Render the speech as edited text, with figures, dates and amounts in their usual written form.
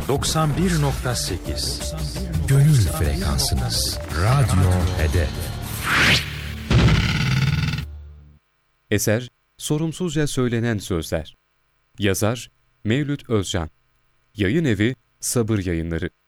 91.8 Gönül frekansınız. Radyo Hedef. Eser, Sorumsuzca Söylenen Sözler. Yazar, Mevlüt Özcan. Yayın evi, Sabır Yayınları.